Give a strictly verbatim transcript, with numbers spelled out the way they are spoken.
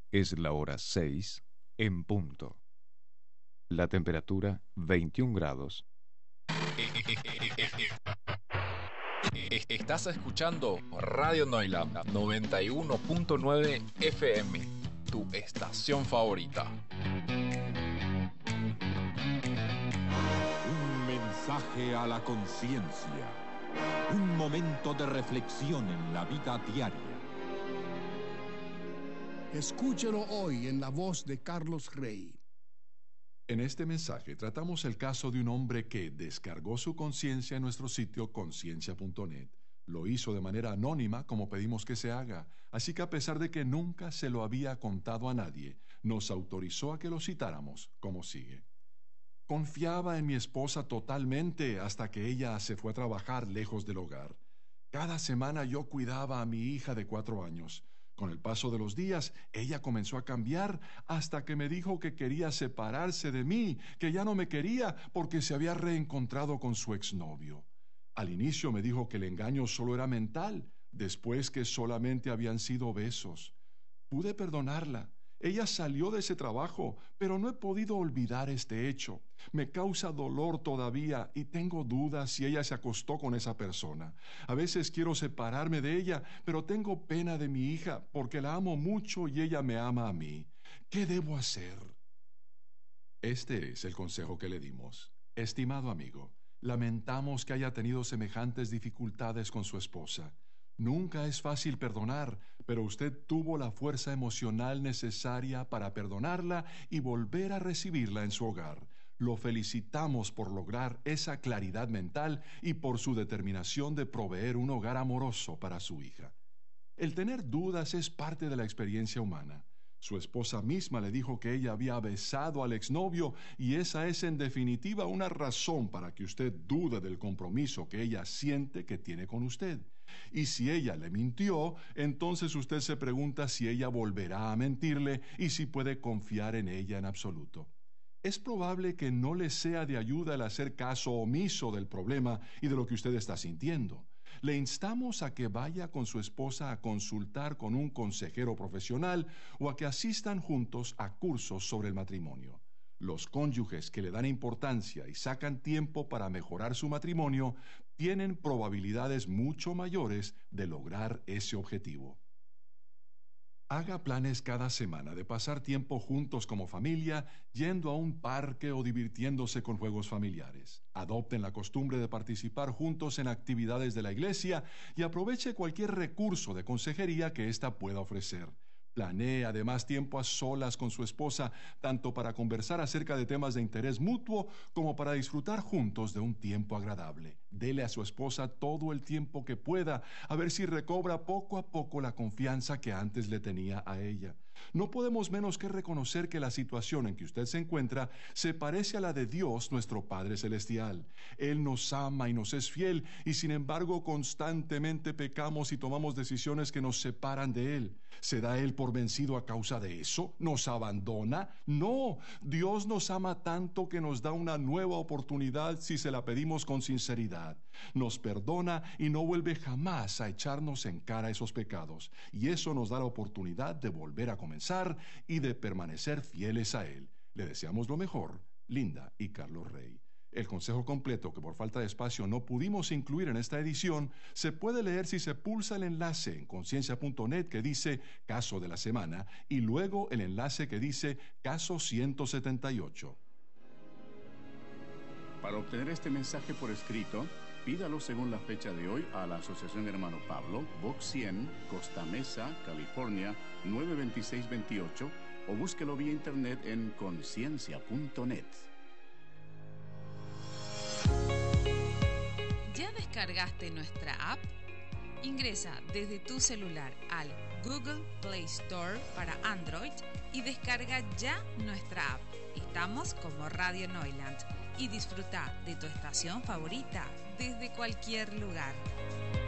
Es la hora seis en punto. La temperatura veintiún grados. Estás escuchando Radio Noiland noventa y uno punto nueve F M, tu estación favorita. Un mensaje a la conciencia. Un momento de reflexión en la vida diaria. Escúchelo hoy en la voz de Carlos Rey. En este mensaje tratamos el caso de un hombre que descargó su conciencia en nuestro sitio conciencia punto net. Lo hizo de manera anónima como pedimos que se haga, así que a pesar de que nunca se lo había contado a nadie, nos autorizó a que lo citáramos como sigue. Confiaba en mi esposa totalmente hasta que ella se fue a trabajar lejos del hogar. Cada semana yo cuidaba a mi hija de cuatro años. Con el paso de los días, ella comenzó a cambiar hasta que me dijo que quería separarse de mí, que ya no me quería porque se había reencontrado con su exnovio. Al inicio me dijo que el engaño solo era mental, después que solamente habían sido besos. Pude perdonarla. Ella salió de ese trabajo, pero no he podido olvidar este hecho. Me causa dolor todavía y tengo dudas si ella se acostó con esa persona. A veces quiero separarme de ella, pero tengo pena de mi hija porque la amo mucho y ella me ama a mí. ¿Qué debo hacer? Este es el consejo que le dimos. Estimado amigo, lamentamos que haya tenido semejantes dificultades con su esposa. Nunca es fácil perdonar, pero usted tuvo la fuerza emocional necesaria para perdonarla y volver a recibirla en su hogar. Lo felicitamos por lograr esa claridad mental y por su determinación de proveer un hogar amoroso para su hija. El tener dudas es parte de la experiencia humana. Su esposa misma le dijo que ella había besado al exnovio y esa es en definitiva una razón para que usted dude del compromiso que ella siente que tiene con usted. Y si ella le mintió, entonces usted se pregunta si ella volverá a mentirle y si puede confiar en ella en absoluto. Es probable que no le sea de ayuda el hacer caso omiso del problema y de lo que usted está sintiendo. Le instamos a que vaya con su esposa a consultar con un consejero profesional o a que asistan juntos a cursos sobre el matrimonio. Los cónyuges que le dan importancia y sacan tiempo para mejorar su matrimonio tienen probabilidades mucho mayores de lograr ese objetivo. Haga planes cada semana de pasar tiempo juntos como familia, yendo a un parque o divirtiéndose con juegos familiares. Adopten la costumbre de participar juntos en actividades de la iglesia y aproveche cualquier recurso de consejería que ésta pueda ofrecer. Planee además tiempo a solas con su esposa, tanto para conversar acerca de temas de interés mutuo como para disfrutar juntos de un tiempo agradable. Dele a su esposa todo el tiempo que pueda, a ver si recobra poco a poco la confianza que antes le tenía a ella. No podemos menos que reconocer que la situación en que usted se encuentra se parece a la de Dios, nuestro Padre Celestial. Él nos ama y nos es fiel, y sin embargo constantemente pecamos y tomamos decisiones que nos separan de Él. ¿Se da Él por vencido a causa de eso? ¿Nos abandona? No, Dios nos ama tanto que nos da una nueva oportunidad si se la pedimos con sinceridad. Nos perdona y no vuelve jamás a echarnos en cara esos pecados, y eso nos da la oportunidad de volver a comenzar y de permanecer fieles a Él. Le deseamos lo mejor, Linda y Carlos Rey. El consejo completo, que por falta de espacio no pudimos incluir en esta edición, se puede leer si se pulsa el enlace en conciencia punto net que dice Caso de la Semana y luego el enlace que dice Caso ciento setenta y ocho. Para obtener este mensaje por escrito, pídalo según la fecha de hoy a la Asociación Hermano Pablo, Box cien, Costa Mesa, California, nueve dos seis dos ocho o búsquelo vía internet en conciencia punto net. ¿Ya descargaste nuestra app? Ingresa desde tu celular al Google Play Store para Android y descarga ya nuestra app. Estamos como Radio Noiland y disfruta de tu estación favorita desde cualquier lugar.